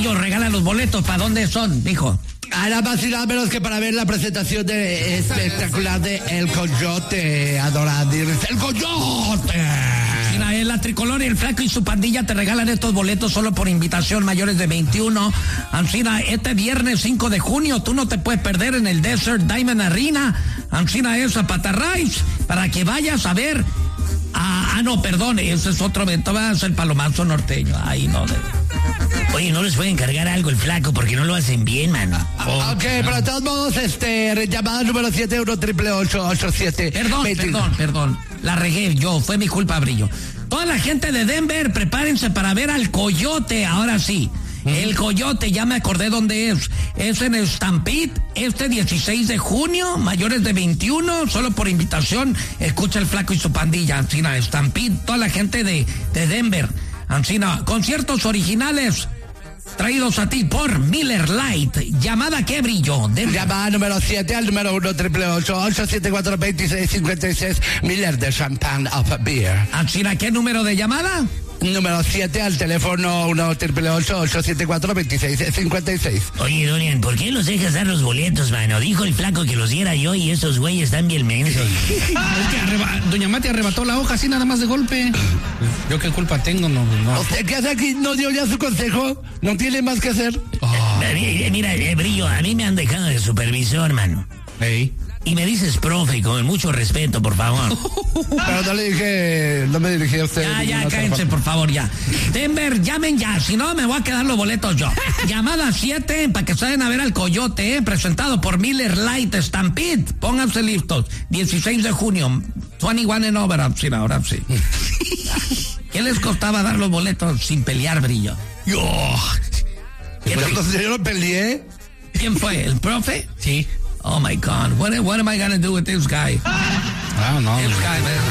Brillo, regala los boletos. ¿Para dónde son, hijo? Nada más y nada menos que para ver la presentación espectacular de El Coyote, Adoradir. ¡El Coyote! Mira, la Tricolor y el Flaco y su pandilla te regalan estos boletos solo por invitación, mayores de 21. Ancina, este viernes 5 de junio, tú no te puedes perder en el Desert Diamond Arena. Ancina es a Patarraiz, para que vayas a ver. No, perdón, ese es otro evento, va a ser el Palomazo Norteño. Ahí no. Oye, ¿no les puede encargar algo el Flaco? Porque no lo hacen bien, mano. Ok, pero de todos modos, llamada número 7, 1-888-87. Perdón. La regué yo, fue mi culpa, Brillo. Toda la gente de Denver, prepárense para ver al Coyote, ahora sí. El Coyote, ya me acordé dónde es. Es en Stampede, 16 de junio, mayores de 21, solo por invitación. Escucha el Flaco y su pandilla, Ancina, Stampede, toda la gente de Denver. Ancina, conciertos originales traídos a ti por Miller Lite. ¿Llamada qué, Brillo? Llamada número 7 al número 1-888-874-2656. Miller de Champagne of Beer. Ancina, ¿qué número de llamada? Número 7 al teléfono 1-888-874-2656. Oye, Dorian, ¿por qué los dejas dar los boletos, mano? Dijo el Flaco que los diera yo y esos güeyes están bien mensos. Es que doña Mati arrebató la hoja así nada más de golpe. ¿Yo qué culpa tengo? No. ¿Usted qué hace aquí? ¿No dio ya su consejo? ¿No tiene más que hacer? Mira, Brillo, a mí me han dejado de supervisor, mano. Hey. Y me dices profe, con mucho respeto, por favor. Pero no me dirigí a usted. Ya, cállense, por favor, ya. Denver, llamen ya, si no me voy a quedar los boletos yo. Llamada 7, para que salgan a ver al Coyote, presentado por Miller Lite Stampede. Pónganse listos, 16 de junio, 21 and over, ahora sí. ¿Qué les costaba dar los boletos sin pelear, Brillo? Yo no peleé. ¿Quién fue? ¿El profe? Sí. Oh my God, what am I gonna do with this guy? No. This guy, man.